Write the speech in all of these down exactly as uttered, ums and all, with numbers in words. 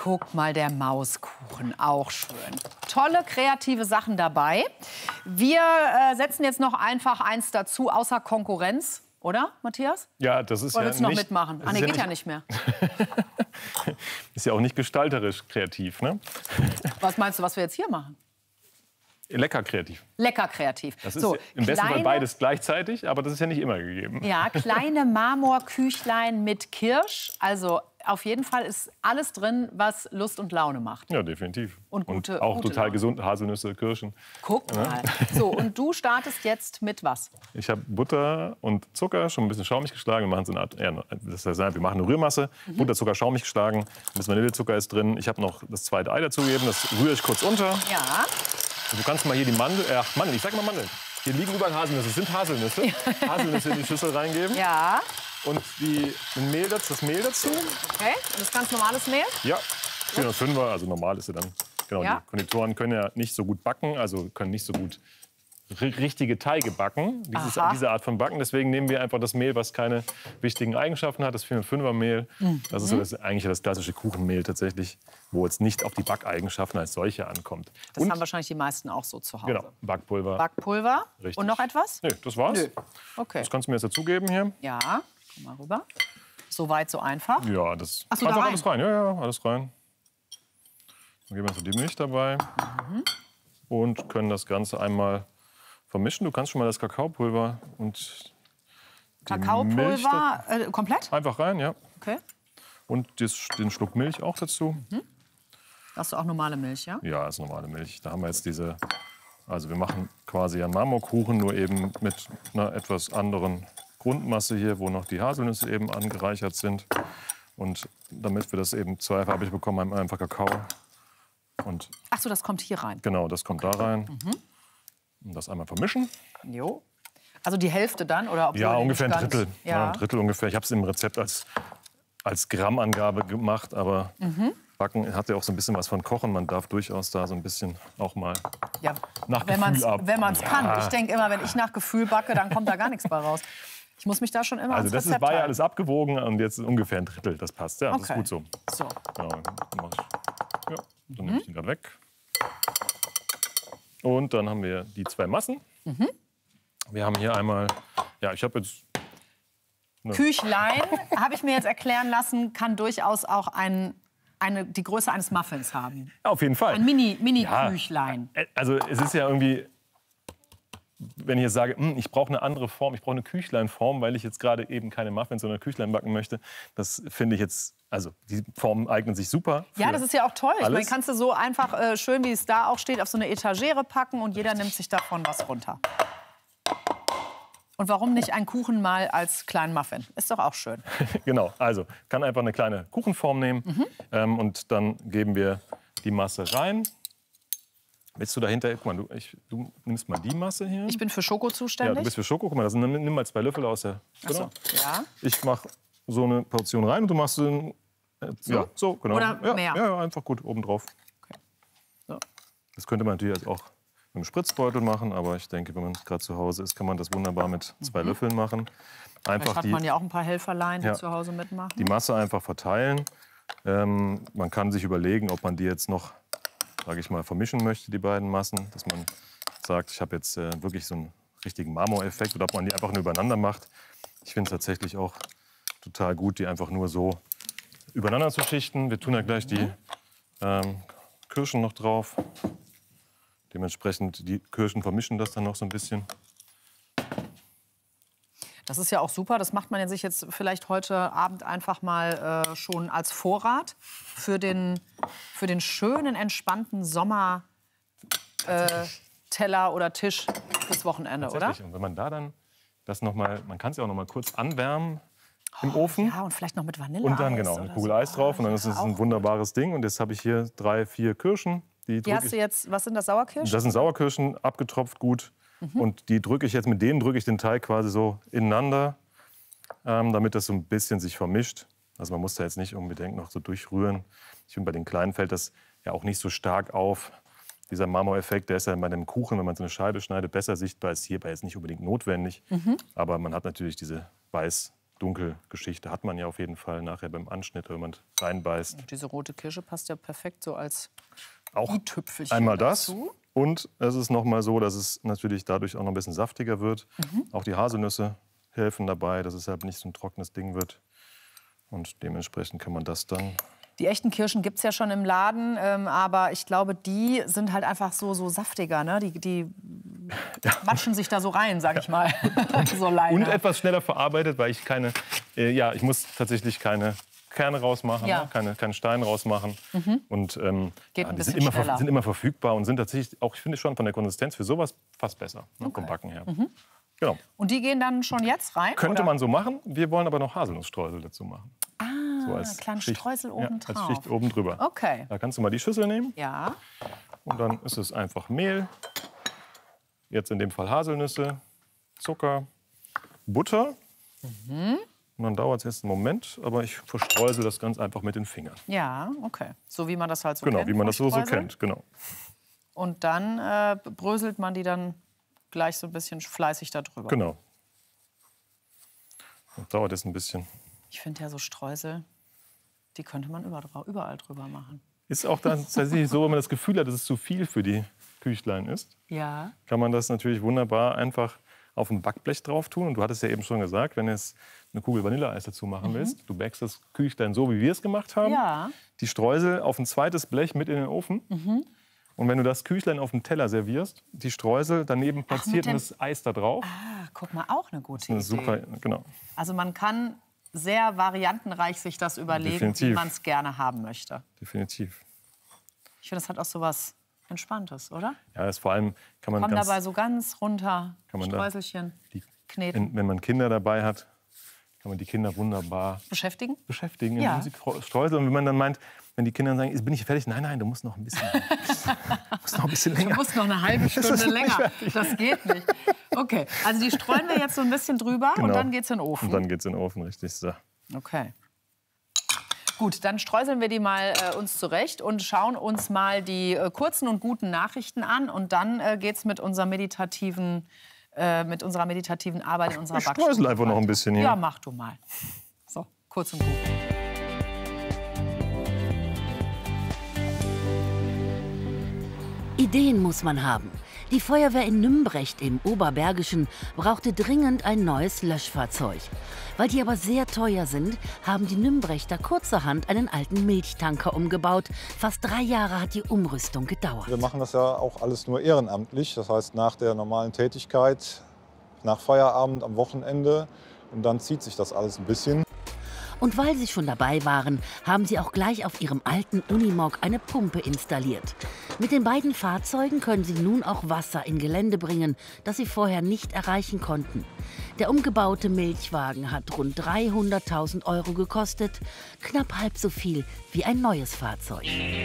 Guck mal, der Mauskuchen, auch schön. Tolle kreative Sachen dabei. Wir äh, setzen jetzt noch einfach eins dazu, außer Konkurrenz. Oder, Matthias? Ja, das ist Oder ja willst du noch nicht, mitmachen? Ah, nee, ja geht nicht, ja nicht mehr. Ist ja auch nicht gestalterisch kreativ, ne? Was meinst du, was wir jetzt hier machen? Lecker kreativ. Lecker kreativ. Das ist so, ja im besten Fall kleine, beides gleichzeitig, aber das ist ja nicht immer gegeben. Ja, kleine Marmorküchlein mit Kirsch. Also auf jeden Fall ist alles drin, was Lust und Laune macht. Ja, definitiv. Und, gute, und auch gute total Laune. gesund, Haselnüsse, Kirschen. Guck mal. So, und du startest jetzt mit was? Ich habe Butter und Zucker schon ein bisschen schaumig geschlagen. Wir machen so eine Art, ja, das heißt, wir machen eine Rührmasse. Mhm. Butter, Zucker schaumig geschlagen. Ein bisschen Vanillezucker ist drin. Ich habe noch das zweite Ei dazugegeben. Das rühre ich kurz unter. Ja. Du kannst mal hier die Mandel, äh, Mandel, ich sag mal Mandeln. Hier liegen überall Haselnüsse. Das sind Haselnüsse. Haselnüsse in die Schüssel reingeben. Ja. Und die Mehl, das Mehl dazu. Okay, und das ganz normales Mehl? Ja, vierhundertfünfer, also normal ist sie dann. Genau, ja. Die Konditoren können ja nicht so gut backen, also können nicht so gut richtige Teige backen, Dieses, diese Art von Backen. Deswegen nehmen wir einfach das Mehl, was keine wichtigen Eigenschaften hat, das vierhundertfünfer Mehl. Mhm. Das ist so das, eigentlich das klassische Kuchenmehl tatsächlich, wo es nicht auf die Backeigenschaften als solche ankommt. Das Und, haben wahrscheinlich die meisten auch so zu Hause. Genau, Backpulver. Backpulver. Richtig. Und noch etwas? Nee, das war's. Nö. Okay. Das kannst du mir jetzt dazugeben hier. Ja, komm mal rüber. So weit, so einfach. Ja, das Ach so, einfach da rein. alles rein. Ja, ja, alles rein. Dann geben wir so die Milch dabei mhm. und können das Ganze einmal vermischen. Du kannst schon mal das Kakaopulver und die Kakaopulver äh, komplett? Einfach rein, ja. Okay. Und das, den Schluck Milch auch dazu. Mhm. Hast du auch normale Milch, ja? Ja, ist normale Milch. Da haben wir jetzt diese, also wir machen quasi einen Marmorkuchen, nur eben mit einer etwas anderen Grundmasse hier, wo noch die Haselnüsse eben angereichert sind. Und damit wir das eben zweifarbig bekommen, haben wir einfach Kakao. Und ach so, das kommt hier rein. Genau, das kommt okay. da rein. Mhm. Und das einmal vermischen. Jo. Also die Hälfte dann? Oder obwohl ja, ungefähr ein Drittel. Ja. Ja, ein Drittel ungefähr. Ich habe es im Rezept als, als Grammangabe gemacht, aber mhm. Backen hat ja auch so ein bisschen was von Kochen. Man darf durchaus da so ein bisschen auch mal ja, nach wenn Gefühl ab. Wenn man es ja. kann. Ich denke immer, wenn ich nach Gefühl backe, dann kommt da gar nichts bei raus. Ich muss mich da schon immer Also das ist, war ja alles abgewogen und jetzt ungefähr ein Drittel. Das passt, ja, okay. das ist gut so. So. Genau, dann mach ich, ja, dann mhm. nehme ich den gerade weg. Und dann haben wir die zwei Massen. Mhm. Wir haben hier einmal, ja, ich habe jetzt... Ne. Küchlein, habe ich mir jetzt erklären lassen, kann durchaus auch ein, eine, die Größe eines Muffins haben. Ja, auf jeden Fall. Ein Mini-Küchlein. Ja, also es ist ja irgendwie... Wenn ich jetzt sage, ich brauche eine andere Form, ich brauche eine Küchleinform, weil ich jetzt gerade eben keine Muffins, sondern Küchlein backen möchte, das finde ich jetzt, also die Formen eignen sich super. Ja, das ist ja auch toll. Ich meine, alles. kannst du so einfach, äh, schön wie es da auch steht, auf so eine Etagere packen und jeder nimmt sich davon was runter. Und warum nicht einen Kuchen mal als kleinen Muffin? Ist doch auch schön. Genau, also kann einfach eine kleine Kuchenform nehmen mhm. ähm, und dann geben wir die Masse rein. Willst du dahinter, guck mal, du, ich, du nimmst mal die Masse hier. Ich bin für Schoko zuständig. Ja, du bist für Schoko. Guck mal, das, nimm, nimm mal zwei Löffel aus der... Genau. Ach so, ja. Ich mache so eine Portion rein und du machst den... Äh, so? Ja, so, genau. Oder ja, mehr? Ja, einfach gut, obendrauf. Okay. So. Das könnte man natürlich jetzt auch mit einem Spritzbeutel machen, aber ich denke, wenn man gerade zu Hause ist, kann man das wunderbar mit zwei mhm. Löffeln machen. Einfach Vielleicht hat die, man ja auch ein paar Helferlein, die ja, zu Hause mitmachen. Die Masse einfach verteilen. Ähm, man kann sich überlegen, ob man die jetzt noch, sage ich mal, vermischen möchte, die beiden Massen. Dass man sagt, ich habe jetzt äh, wirklich so einen richtigen Marmoreffekt, oder ob man die einfach nur übereinander macht. Ich finde es tatsächlich auch total gut, die einfach nur so übereinander zu schichten. Wir tun ja gleich die ähm, Kirschen noch drauf. Dementsprechend, die Kirschen vermischen das dann noch so ein bisschen. Das ist ja auch super. Das macht man ja sich jetzt vielleicht heute Abend einfach mal äh, schon als Vorrat für den, für den schönen, entspannten Sommer äh, Teller oder Tisch fürs Wochenende, oder? Und wenn man da dann das noch mal, man kann es ja auch noch mal kurz anwärmen im oh, Ofen. Ja, und vielleicht noch mit Vanille. Und dann genau eine Kugel so. Eis drauf und dann ist es ein wunderbares Ding. Und jetzt habe ich hier drei, vier Kirschen. Die, die hast du jetzt, was sind das, Sauerkirschen? Das sind Sauerkirschen, abgetropft gut. Mhm. Und die drücke ich jetzt, mit denen drücke ich den Teig quasi so ineinander, ähm, damit das so ein bisschen sich vermischt. Also man muss da jetzt nicht unbedingt noch so durchrühren. Ich finde, bei den Kleinen fällt das ja auch nicht so stark auf. Dieser Marmoreffekt, der ist ja bei einem Kuchen, wenn man so eine Scheibe schneidet, besser sichtbar, ist hierbei jetzt nicht unbedingt notwendig. Mhm. Aber man hat natürlich diese weiß Dunkelgeschichte hat man ja auf jeden Fall nachher beim Anschnitt, wenn man reinbeißt. Und diese rote Kirsche passt ja perfekt so als auch i-Tüpfelchen einmal das. dazu. Und es ist noch mal so, dass es natürlich dadurch auch noch ein bisschen saftiger wird. Mhm. Auch die Haselnüsse helfen dabei, dass es halt nicht so ein trockenes Ding wird. Und dementsprechend kann man das dann... Die echten Kirschen gibt es ja schon im Laden, ähm, aber ich glaube, die sind halt einfach so, so saftiger. Ne? Die, die ja. matschen sich da so rein, sag ich mal. So und etwas schneller verarbeitet, weil ich keine... Äh, ja, ich muss tatsächlich keine Kerne rausmachen, ja. ne? keine, keine Steine rausmachen. Mhm. Und ähm, Geht ja, ein die bisschen sind immer, schneller. sind immer verfügbar und sind tatsächlich auch, ich finde schon von der Konsistenz für sowas fast besser, ne? Okay. Vom Backen her. Mhm. Genau. Und die gehen dann schon jetzt rein? Könnte oder? man so machen. Wir wollen aber noch Haselnussstreusel dazu machen. Ah, so als kleinen Schicht, Streusel oben ja, drauf. als Schicht oben drüber. Okay. Da kannst du mal die Schüssel nehmen. Ja. Und dann ist es einfach Mehl. Jetzt in dem Fall Haselnüsse, Zucker, Butter. Mhm. Und dann dauert es jetzt einen Moment, aber ich verstreusel das ganz einfach mit den Fingern. Ja, okay. So wie man das halt so genau, kennt. Genau, wie man das so, so Streusel. kennt, genau. Und dann äh, bröselt man die dann gleich so ein bisschen fleißig da drüber. Genau. Das dauert jetzt ein bisschen. Ich finde ja so Streusel, die könnte man überall drüber machen. Ist auch dann tatsächlich so, wenn man das Gefühl hat, dass es zu viel für die Küchlein ist, ja. kann man das natürlich wunderbar einfach auf ein Backblech drauf tun. Und du hattest ja eben schon gesagt, wenn du jetzt eine Kugel Vanilleeis dazu machen willst, mhm. du backst das Küchlein so, wie wir es gemacht haben, ja. die Streusel auf ein zweites Blech mit in den Ofen. Mhm. Und wenn du das Küchlein auf dem Teller servierst, die Streusel daneben platziert und das Eis da drauf. Ah, guck mal, auch eine gute eine Idee. Super, genau. Also man kann sehr variantenreich sich das überlegen, Definitiv. wie man es gerne haben möchte. Definitiv. Ich finde, das hat auch so was Entspanntes, oder? Ja, das vor allem kann man Komm ganz, dabei so ganz runter, kann man Streuselchen die, kneten. wenn, wenn man Kinder dabei hat, kann man die Kinder wunderbar beschäftigen. beschäftigen, ja. indem sie streuseln. Und wenn man dann meint, wenn die Kinder sagen, bin ich fertig? Nein, nein, du musst noch ein bisschen, musst noch ein bisschen länger. Du musst noch eine halbe Stunde länger. Das geht nicht. Okay, also die streuen wir jetzt so ein bisschen drüber genau. und dann geht's in den Ofen. Und dann geht's in den Ofen, richtig. So. Okay. Gut, dann streuseln wir die mal äh, uns zurecht und schauen uns mal die äh, kurzen und guten Nachrichten an. Und dann äh, geht's mit unserer meditativen, äh, mit unserer meditativen Arbeit in unserer Backstube. Ich streusel einfach noch ein bisschen hier. Ja, mach du mal. So, kurz und gut. Ideen muss man haben. Die Feuerwehr in Nümbrecht im Oberbergischen brauchte dringend ein neues Löschfahrzeug. Weil die aber sehr teuer sind, haben die Nümbrechter kurzerhand einen alten Milchtanker umgebaut. Fast drei Jahre hat die Umrüstung gedauert. Wir machen das ja auch alles nur ehrenamtlich. Das heißt, nach der normalen Tätigkeit, nach Feierabend, am Wochenende. Und dann zieht sich das alles ein bisschen. Und weil sie schon dabei waren, haben sie auch gleich auf ihrem alten Unimog eine Pumpe installiert. Mit den beiden Fahrzeugen können sie nun auch Wasser in Gelände bringen, das sie vorher nicht erreichen konnten. Der umgebaute Milchwagen hat rund dreihunderttausend Euro gekostet, knapp halb so viel wie ein neues Fahrzeug.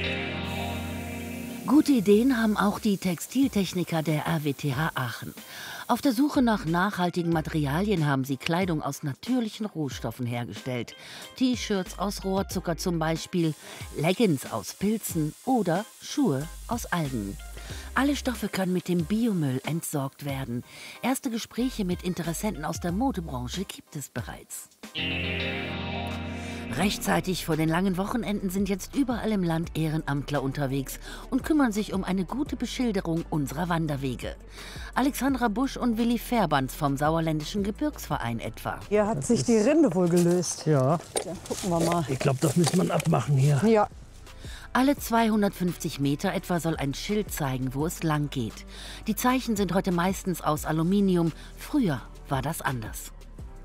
Gute Ideen haben auch die Textiltechniker der R W T H Aachen. Auf der Suche nach nachhaltigen Materialien haben sie Kleidung aus natürlichen Rohstoffen hergestellt. T-Shirts aus Rohrzucker zum Beispiel, Leggings aus Pilzen oder Schuhe aus Algen. Alle Stoffe können mit dem Biomüll entsorgt werden. Erste Gespräche mit Interessenten aus der Modebranche gibt es bereits. Rechtzeitig vor den langen Wochenenden sind jetzt überall im Land Ehrenamtler unterwegs und kümmern sich um eine gute Beschilderung unserer Wanderwege. Alexandra Busch und Willi Fährbands vom Sauerländischen Gebirgsverein etwa. Hier hat das sich die Rinde wohl gelöst. Ja. Ja, gucken wir mal. Ich glaube, das müssen wir abmachen hier. Ja. Alle zweihundertfünfzig Meter etwa soll ein Schild zeigen, wo es lang geht. Die Zeichen sind heute meistens aus Aluminium. Früher war das anders.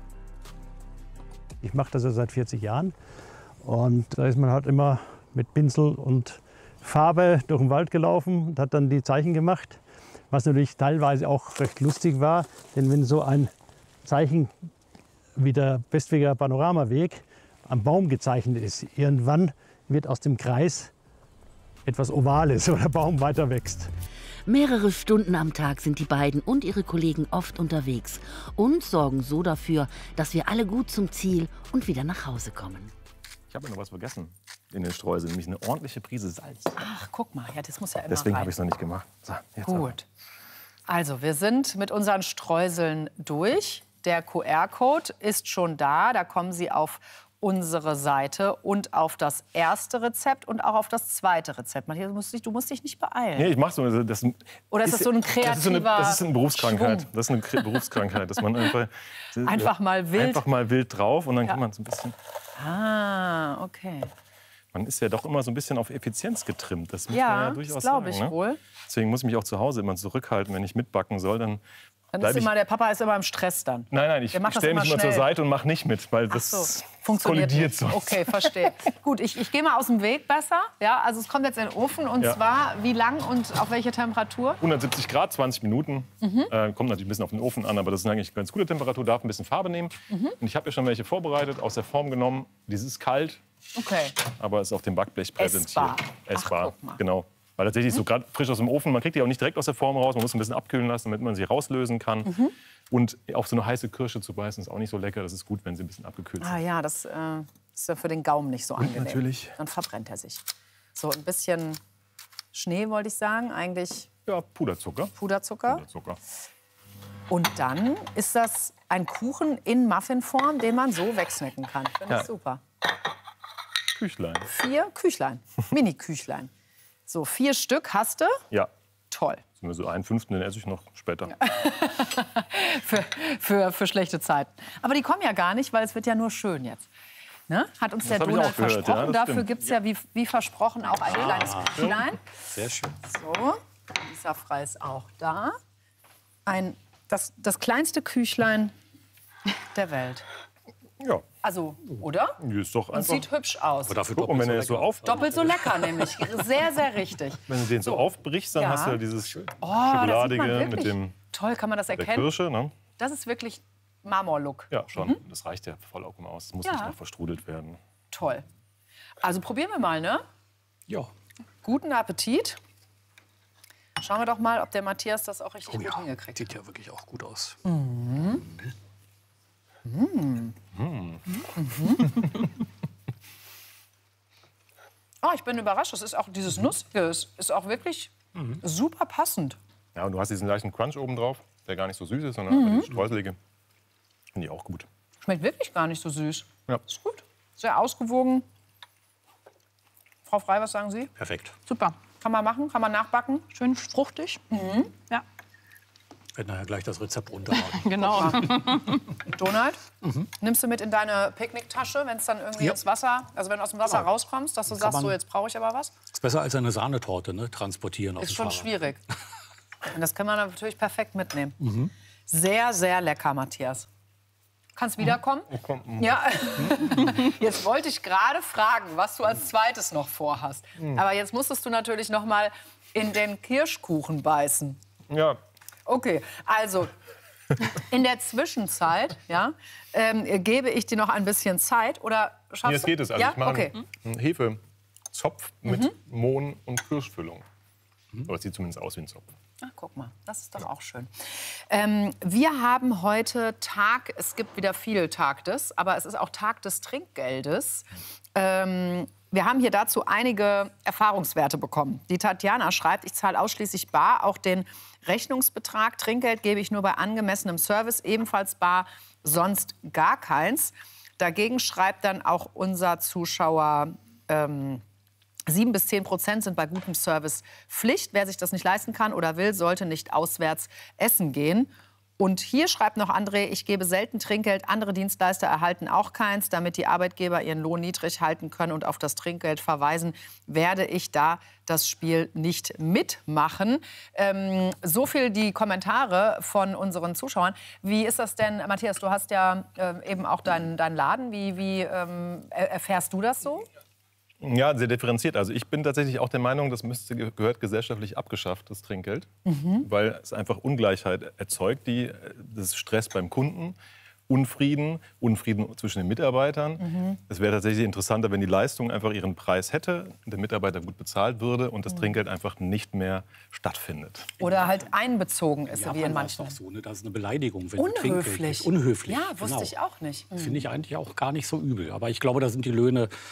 Ich mache das ja seit vierzig Jahren und da ist man halt immer mit Pinsel und Farbe durch den Wald gelaufen und hat dann die Zeichen gemacht, was natürlich teilweise auch recht lustig war, denn wenn so ein Zeichen wie der Westweger Panoramaweg am Baum gezeichnet ist, irgendwann wird aus dem Kreis etwas Ovales, wo der Baum weiter wächst. Mehrere Stunden am Tag sind die beiden und ihre Kollegen oft unterwegs und sorgen so dafür, dass wir alle gut zum Ziel und wieder nach Hause kommen. Ich habe noch was vergessen in den Streusel, nämlich eine ordentliche Prise Salz. Ach, guck mal, ja, das muss ja immer Deswegen rein. habe ich es noch nicht gemacht. So, jetzt Gut. Also, wir sind mit unseren Streuseln durch. der Q R-Code ist schon da. Da kommen Sie auf unsere Seite und auf das erste Rezept und auch auf das zweite Rezept. Matthias, du musst dich, du musst dich nicht beeilen. Nee, ich mach so. Das Oder ist das so ein kreativer das ist, so eine, das ist eine Berufskrankheit. Schwung? Das ist eine Kre- Berufskrankheit, dass man einfach, Einfach mal wild. einfach mal wild drauf und dann Ja. kann man so ein bisschen. Ah, okay. Man ist ja doch immer so ein bisschen auf Effizienz getrimmt. Das muss man Ja, ja das durchaus glaube sagen. ich Ne? wohl. Deswegen muss ich mich auch zu Hause immer zurückhalten, wenn ich mitbacken soll. Dann Dann bleib ist ich. immer, der Papa ist immer im Stress dann. Nein, nein, ich Der macht das stelle mich immer immer zur schnell. Seite und mache nicht mit, weil Ach das so, funktioniert kollidiert nicht. sonst. Okay, verstehe. Gut, ich, ich gehe mal aus dem Weg besser. Ja, also es kommt jetzt in den Ofen. Und Ja. zwar, wie lang und auf welche Temperatur? hundertsiebzig Grad, zwanzig Minuten. Mhm. Äh, kommt natürlich ein bisschen auf den Ofen an, aber das ist eigentlich eine ganz gute Temperatur. Darf ein bisschen Farbe nehmen. Mhm. Und ich habe ja schon welche vorbereitet, aus der Form genommen. Dieses ist kalt, Okay. aber ist auf dem Backblech präsentiert. Essbar. Essbar. Ach, guck mal. Genau. Weil tatsächlich so gerade frisch aus dem Ofen, man kriegt die auch nicht direkt aus der Form raus. Man muss ein bisschen abkühlen lassen, damit man sie rauslösen kann. Mhm. Und auf so eine heiße Kirsche zu beißen ist auch nicht so lecker. Das ist gut, wenn sie ein bisschen abgekühlt sind. Ah ja, das äh, ist ja für den Gaumen nicht so angenehm. natürlich. Dann verbrennt er sich. So, ein bisschen Schnee, wollte ich sagen. Eigentlich Ja, Puderzucker. Puderzucker. Puderzucker. Und dann ist das ein Kuchen in Muffinform, den man so wegsnacken kann. Finde ich Ja. super. Küchlein. Vier Küchlein, Mini-Küchlein. So, vier Stück hast du. Ja. Toll. Nur so einen Fünften, den esse ich noch später. Für, für, für schlechte Zeiten. Aber die kommen ja gar nicht, weil es wird ja nur schön jetzt. Ne? Hat uns der hab ich Donald auch gehört, ja, versprochen. das Dafür stimmt. gibt es ja, wie, wie versprochen, auch ein kleines Küchlein. Sehr schön. So, Lisa Frey ist auch da. Ein, das, das kleinste Küchlein der Welt. Ja, Also, oder? die ist doch Und einfach. sieht hübsch aus. Aber dafür Guck, und wenn doppelt er so das so lecker. auf, Doppelt so lecker nämlich. Sehr, sehr richtig. wenn du den so aufbrichst, dann Ja. hast du ja dieses Oh, da sieht man Schokoladige wirklich. mit dem Toll, kann man das der erkennen? Kirsche. Ne? Das ist wirklich Marmorlook. Ja, schon. Das reicht ja vollkommen aus. Es muss Ja. nicht noch verstrudelt werden. Toll. Also probieren wir mal, ne? Ja. Guten Appetit. Schauen wir doch mal, ob der Matthias das auch richtig Oh gut ja, hingekriegt sieht ja wirklich auch gut aus. Oh, ich bin überrascht. Das ist auch dieses Nussige. Es ist auch wirklich super passend. Ja, und du hast diesen leichten Crunch oben drauf, der gar nicht so süß ist, sondern einfach dieses Streuselige. Finde ich auch gut. Schmeckt wirklich gar nicht so süß. Ja. Ist gut. Sehr ausgewogen. Frau Frey, was sagen Sie? Perfekt. Super. Kann man machen, kann man nachbacken. Schön fruchtig. Ja. Ich werde nachher gleich das Rezept runterladen. Genau. Donald, nimmst du mit in deine Picknicktasche, wenn es dann irgendwie Ja. ins Wasser, also wenn du aus dem Wasser Ja. rauskommst, dass du sagst, man- so jetzt brauche ich aber was? Ist besser als eine Sahnetorte, ne? Transportieren auf Ist dem schon Fahrrad. schwierig. Und das kann man natürlich perfekt mitnehmen. Sehr, sehr lecker, Matthias. Kannst wiederkommen? Ja. Jetzt wollte ich gerade fragen, was du als zweites noch vorhast. Aber jetzt musstest du natürlich noch mal in den Kirschkuchen beißen. Ja, Okay, also in der Zwischenzeit ja, ähm, gebe ich dir noch ein bisschen Zeit. Oder schaffst jetzt du? geht es. Also ja? ich mache Okay. einen Hefezopf mit Mohn und Kirschfüllung. Aber es sieht zumindest aus wie ein Zopf. Ach, guck mal, das ist doch auch schön. Ähm, wir haben heute Tag, es gibt wieder viel Tag des, aber es ist auch Tag des Trinkgeldes. Ähm, wir haben hier dazu einige Erfahrungswerte bekommen. Die Tatjana schreibt, ich zahle ausschließlich bar, auch den Rechnungsbetrag. Trinkgeld gebe ich nur bei angemessenem Service, ebenfalls bar, sonst gar keins. Dagegen schreibt dann auch unser Zuschauer, ähm, Sieben bis zehn Prozent sind bei gutem Service Pflicht. Wer sich das nicht leisten kann oder will, sollte nicht auswärts essen gehen. Und hier schreibt noch André, ich gebe selten Trinkgeld, andere Dienstleister erhalten auch keins. Damit die Arbeitgeber ihren Lohn niedrig halten können und auf das Trinkgeld verweisen, werde ich da das Spiel nicht mitmachen. Ähm, so viel die Kommentare von unseren Zuschauern. Wie ist das denn, Matthias, du hast ja äh, eben auch deinen, deinen Laden. Wie, wie ähm, erfährst du das so? Ja, sehr differenziert. Also ich bin tatsächlich auch der Meinung, das müsste, gehört gesellschaftlich abgeschafft, das Trinkgeld. Weil es einfach Ungleichheit erzeugt, die, das ist Stress beim Kunden, Unfrieden, Unfrieden zwischen den Mitarbeitern. Es wäre tatsächlich interessanter, wenn die Leistung einfach ihren Preis hätte, der Mitarbeiter gut bezahlt würde und das Trinkgeld einfach nicht mehr stattfindet. Oder halt einbezogen ist, Ja, wie in man weiß manchen. doch so, ne? Das ist eine Beleidigung, wenn du Trinkgeld Unhöflich. kriegst. Unhöflich. Ja, wusste genau. ich auch nicht. Finde ich eigentlich auch gar nicht so übel. Aber ich glaube, da sind die Löhne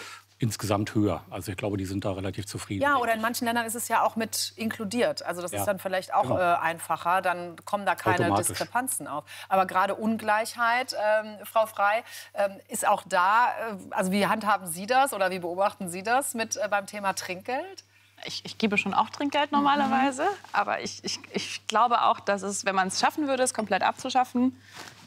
insgesamt höher. Also ich glaube, die sind da relativ zufrieden. Ja, oder in manchen Ländern ist es ja auch mit inkludiert. Also das Ja. ist dann vielleicht auch Genau. äh, einfacher. Dann kommen da keine Automatisch. Diskrepanzen auf. Aber gerade Ungleichheit, ähm, Frau Frey, ähm, ist auch da. Äh, also wie handhaben Sie das oder wie beobachten Sie das mit äh, beim Thema Trinkgeld? Ich, ich gebe schon auch Trinkgeld normalerweise. Mhm. Aber ich, ich, ich glaube auch, dass es, wenn man es schaffen würde, es komplett abzuschaffen,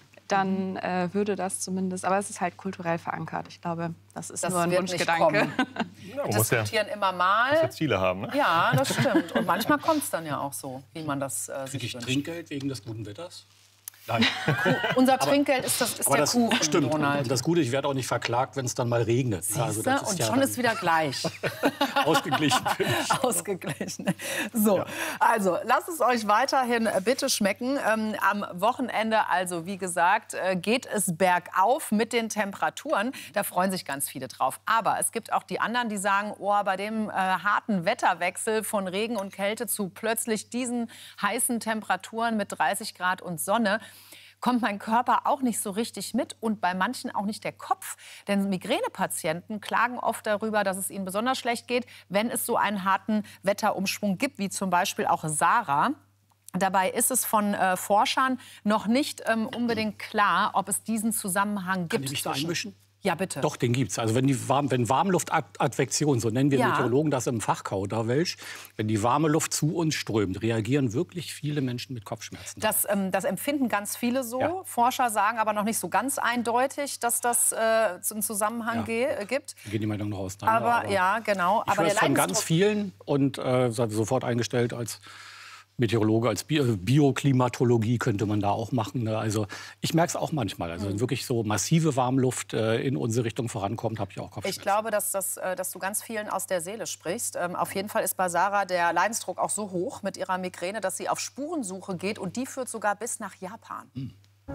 dann äh, würde das zumindest, aber es ist halt kulturell verankert. Ich glaube, das ist Das nur ein wird nicht Wunschgedanke. kommen. Ja, man Wir muss ja, diskutieren immer muss mal. ja Ziele haben. Ne? Ja, das stimmt. Und manchmal kommt es dann ja auch so, wie man das äh, sich Kriege ich wünscht. Trinkgeld wegen des guten Wetters? Nein. Unser Trinkgeld ist, das, ist Aber der das Kuchen, stimmt. Und Ronald. das Gute, ich werde auch nicht verklagt, wenn es dann mal regnet. Ja, also das Siehste? Und ja schon dann ist wieder gleich. ausgeglichen für mich. Ausgeglichen. So, also lasst es euch weiterhin äh, bitte schmecken. Ähm, am Wochenende, also wie gesagt, äh, geht es bergauf mit den Temperaturen. Da freuen sich ganz viele drauf. Aber es gibt auch die anderen, die sagen, oh, bei dem äh, harten Wetterwechsel von Regen und Kälte zu plötzlich diesen heißen Temperaturen mit dreißig Grad und Sonne, kommt mein Körper auch nicht so richtig mit und bei manchen auch nicht der Kopf. Denn Migränepatienten klagen oft darüber, dass es ihnen besonders schlecht geht, wenn es so einen harten Wetterumschwung gibt, wie zum Beispiel auch Sarah. Dabei ist es von äh, Forschern noch nicht ähm, unbedingt klar, ob es diesen Zusammenhang gibt. Kann ich mich da zwischen- einmischen? Ja, bitte. Doch, den gibt's. Also wenn die Warm, wenn Warmluftadvektion, so nennen wir Ja. Meteorologen das im Fachkauderwelsch, wenn die warme Luft zu uns strömt, reagieren wirklich viele Menschen mit Kopfschmerzen. Das, ähm, das empfinden ganz viele so. Ja. Forscher sagen aber noch nicht so ganz eindeutig, dass das äh, einen Zusammenhang Ja. ge äh, gibt. Da gehen die Meinungen noch auseinander. Aber, ja, genau. Ich aber höre der es von ganz Leidensdruck- vielen und äh, sofort eingestellt als Meteorologe, als Bi Bioklimatologie könnte man da auch machen. Ne? Also ich merke es auch manchmal. Also wenn wirklich so massive Warmluft äh, in unsere Richtung vorankommt, habe ich auch Kopfschmerzen. Ich glaube, dass, das, äh, dass du ganz vielen aus der Seele sprichst. Ähm, auf jeden Fall ist bei Sarah der Leidensdruck auch so hoch mit ihrer Migräne, dass sie auf Spurensuche geht. Und die führt sogar bis nach Japan. Hm.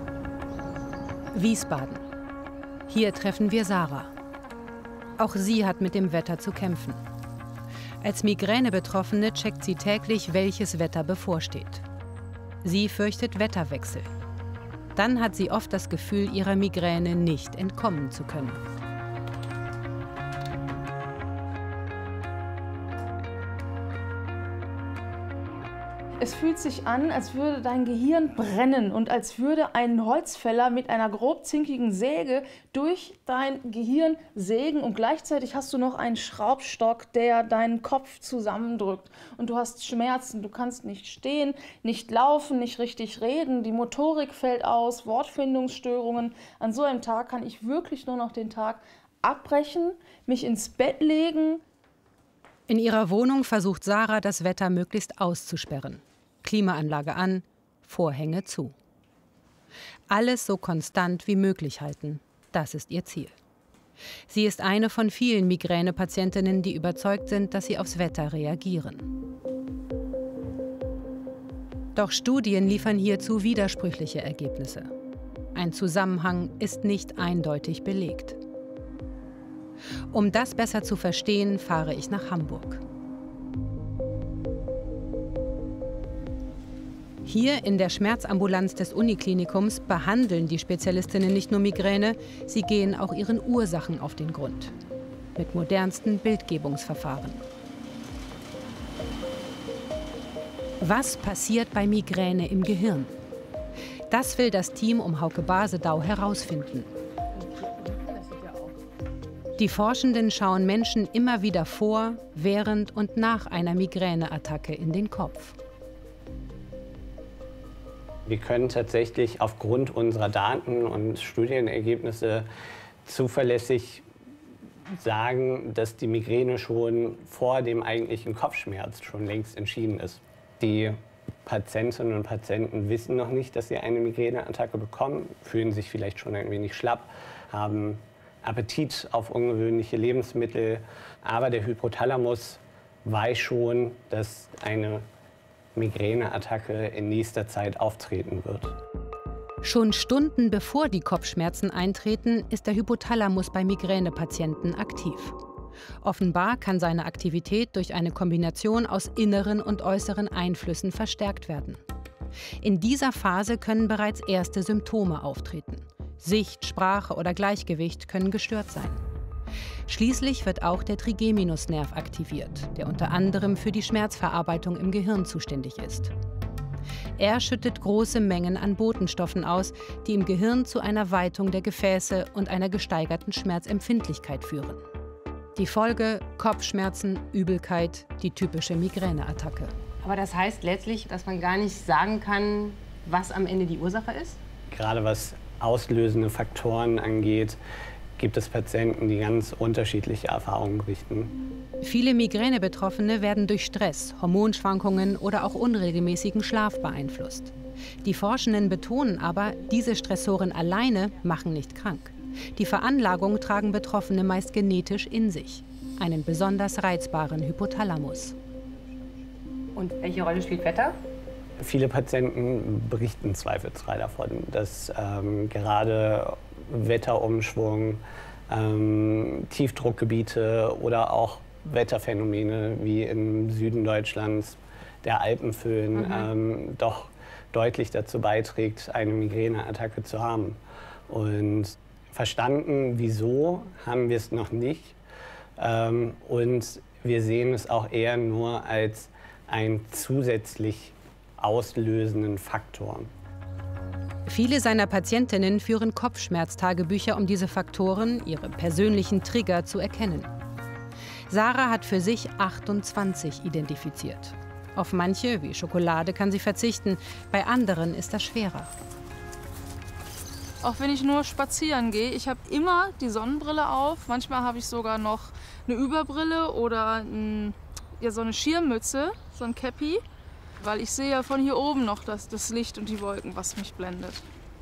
Wiesbaden. Hier treffen wir Sarah. Auch sie hat mit dem Wetter zu kämpfen. Als Migräne-Betroffene checkt sie täglich, welches Wetter bevorsteht. Sie fürchtet Wetterwechsel. Dann hat sie oft das Gefühl, ihrer Migräne nicht entkommen zu können. Es fühlt sich an, als würde dein Gehirn brennen und als würde ein Holzfäller mit einer grobzinkigen Säge durch dein Gehirn sägen und gleichzeitig hast du noch einen Schraubstock, der deinen Kopf zusammendrückt und du hast Schmerzen, du kannst nicht stehen, nicht laufen, nicht richtig reden, die Motorik fällt aus, Wortfindungsstörungen. An so einem Tag kann ich wirklich nur noch den Tag abbrechen, mich ins Bett legen. In ihrer Wohnung versucht Sarah, das Wetter möglichst auszusperren. Klimaanlage an, Vorhänge zu. Alles so konstant wie möglich halten, das ist ihr Ziel. Sie ist eine von vielen Migränepatientinnen, die überzeugt sind, dass sie aufs Wetter reagieren. Doch Studien liefern hierzu widersprüchliche Ergebnisse. Ein Zusammenhang ist nicht eindeutig belegt. Um das besser zu verstehen, fahre ich nach Hamburg. Hier in der Schmerzambulanz des Uniklinikums behandeln die Spezialistinnen nicht nur Migräne, sie gehen auch ihren Ursachen auf den Grund. Mit modernsten Bildgebungsverfahren. Was passiert bei Migräne im Gehirn? Das will das Team um Hauke Basedau herausfinden. Die Forschenden schauen Menschen immer wieder vor, während und nach einer Migräneattacke in den Kopf. Wir können tatsächlich aufgrund unserer Daten und Studienergebnisse zuverlässig sagen, dass die Migräne schon vor dem eigentlichen Kopfschmerz schon längst entschieden ist. Die Patientinnen und Patienten wissen noch nicht, dass sie eine Migräneattacke bekommen, fühlen sich vielleicht schon ein wenig schlapp, haben Appetit auf ungewöhnliche Lebensmittel, aber der Hypothalamus weiß schon, dass eine Migräneattacke in nächster Zeit auftreten wird. Schon Stunden bevor die Kopfschmerzen eintreten, ist der Hypothalamus bei Migränepatienten aktiv. Offenbar kann seine Aktivität durch eine Kombination aus inneren und äußeren Einflüssen verstärkt werden. In dieser Phase können bereits erste Symptome auftreten. Sicht, Sprache oder Gleichgewicht können gestört sein. Schließlich wird auch der Trigeminusnerv aktiviert, der unter anderem für die Schmerzverarbeitung im Gehirn zuständig ist. Er schüttet große Mengen an Botenstoffen aus, die im Gehirn zu einer Weitung der Gefäße und einer gesteigerten Schmerzempfindlichkeit führen. Die Folge: Kopfschmerzen, Übelkeit, die typische Migräneattacke. Aber das heißt letztlich, dass man gar nicht sagen kann, was am Ende die Ursache ist? Gerade was auslösende Faktoren angeht, gibt es Patienten, die ganz unterschiedliche Erfahrungen berichten. Viele Migräne-Betroffene werden durch Stress, Hormonschwankungen oder auch unregelmäßigen Schlaf beeinflusst. Die Forschenden betonen aber, diese Stressoren alleine machen nicht krank. Die Veranlagung tragen Betroffene meist genetisch in sich. Einen besonders reizbaren Hypothalamus. Und welche Rolle spielt Wetter? Viele Patienten berichten zweifelsfrei davon, dass ähm, gerade Wetterumschwung, ähm, Tiefdruckgebiete oder auch Wetterphänomene wie im Süden Deutschlands, der Alpenföhn, mhm. ähm, doch deutlich dazu beiträgt, eine Migräneattacke zu haben. Und verstanden, wieso, haben wir es noch nicht. Ähm, und wir sehen es auch eher nur als einen zusätzlich auslösenden Faktor. Viele seiner Patientinnen führen Kopfschmerztagebücher, um diese Faktoren, ihre persönlichen Trigger, zu erkennen. Sarah hat für sich achtundzwanzig identifiziert. Auf manche, wie Schokolade, kann sie verzichten, bei anderen ist das schwerer. Auch wenn ich nur spazieren gehe, ich habe immer die Sonnenbrille auf. Manchmal habe ich sogar noch eine Überbrille oder ein, ja, so eine Schirmmütze, so ein Käppi. Weil ich sehe ja von hier oben noch das, das Licht und die Wolken, was mich blendet.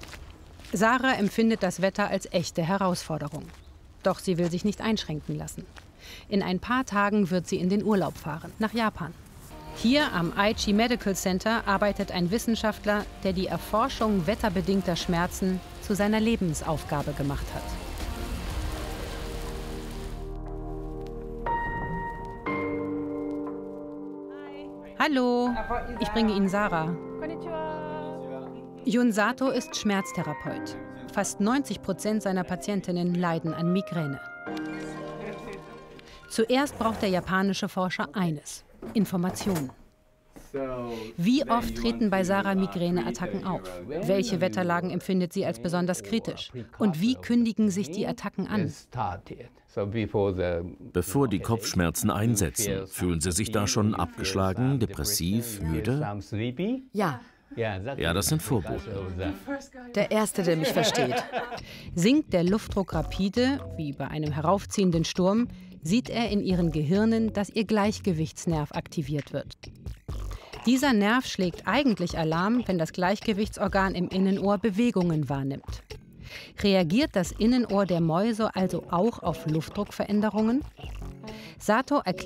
Sarah empfindet das Wetter als echte Herausforderung. Doch sie will sich nicht einschränken lassen. In ein paar Tagen wird sie in den Urlaub fahren, nach Japan. Hier am Aichi Medical Center arbeitet ein Wissenschaftler, der die Erforschung wetterbedingter Schmerzen zu seiner Lebensaufgabe gemacht hat. Hallo, ich bringe Ihnen Sarah. Jun Sato ist Schmerztherapeut. Fast neunzig Prozent seiner Patientinnen leiden an Migräne. Zuerst braucht der japanische Forscher eines: Informationen. Wie oft treten bei Sarah Migräneattacken auf? Welche Wetterlagen empfindet sie als besonders kritisch? Und wie kündigen sich die Attacken an? Bevor die Kopfschmerzen einsetzen, fühlen Sie sich da schon abgeschlagen, depressiv, müde? Ja. Ja, das sind Vorboten. Der Erste, der mich versteht. Sinkt der Luftdruck rapide, wie bei einem heraufziehenden Sturm, sieht er in ihren Gehirnen, dass ihr Gleichgewichtsnerv aktiviert wird. Dieser Nerv schlägt eigentlich Alarm, wenn das Gleichgewichtsorgan im Innenohr Bewegungen wahrnimmt. Reagiert das Innenohr der Mäuse also auch auf Luftdruckveränderungen? Sato erklärt